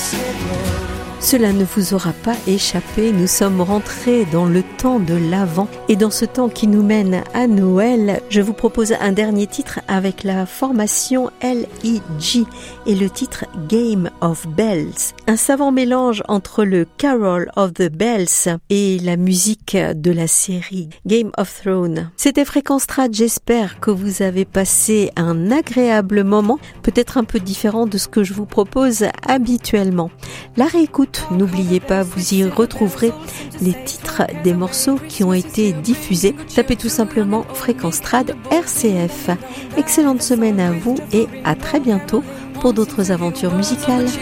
Cela ne vous aura pas échappé, nous sommes rentrés dans le temps de l'Avent et dans ce temps qui nous mène à Noël, je vous propose un dernier titre avec la formation L.E.G. et le titre Game of Bells. Un savant mélange entre le Carol of the Bells et la musique de la série Game of Thrones. C'était Fréquence Trad, j'espère que vous avez passé un agréable moment, peut-être un peu différent de ce que je vous propose habituellement. La réécoute, n'oubliez pas, vous y retrouverez les titres des morceaux qui ont été diffusés. Tapez tout simplement Fréquence Trad RCF. Excellente semaine à vous et à très bientôt pour d'autres aventures musicales.